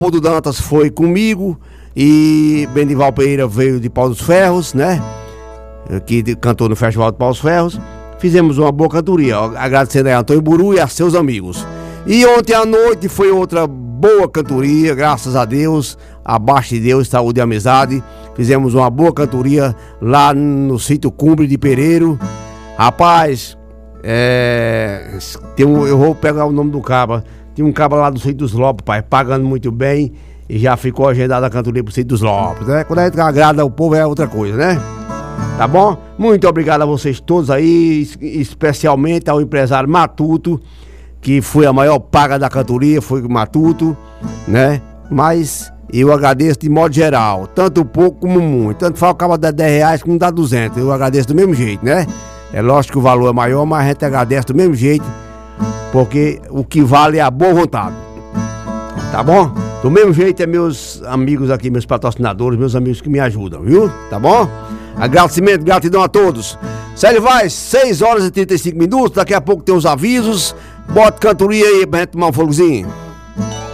Leopoldo Dantas foi comigo e Benival Pereira veio de Pau dos Ferros, né? Que cantou no Festival de Pau dos Ferros. Fizemos uma boa cantoria, agradecendo a Antônio Buru e a seus amigos. E ontem à noite foi outra boa cantoria, graças a Deus, abaixo de Deus, saúde e amizade. Fizemos uma boa cantoria lá no sítio Cumbre de Pereiro. Rapaz, eu vou pegar o nome do cabra. Tinha um cabra lá do sítio dos Lopes, pai, pagando muito bem. E já ficou agendada a cantoria pro sítio dos Lopes, né? Quando a gente agrada o povo é outra coisa, né? Tá bom? Muito obrigado a vocês todos aí, especialmente ao empresário Matuto, que foi a maior paga da cantoria, foi o Matuto, né? Mas eu agradeço de modo geral, tanto pouco como muito. Tanto fala que acaba de 10 reais como dá 200, eu agradeço do mesmo jeito, né? É lógico que o valor é maior, mas a gente agradece do mesmo jeito, porque o que vale é a boa vontade. Tá bom? Do mesmo jeito é meus amigos aqui, meus patrocinadores, meus amigos que me ajudam, viu? Tá bom? Agradecimento, gratidão a todos. Célio Vaz, 6 horas e 35 minutos. Daqui a pouco tem os avisos. Bota cantoria aí pra gente tomar um fogozinho.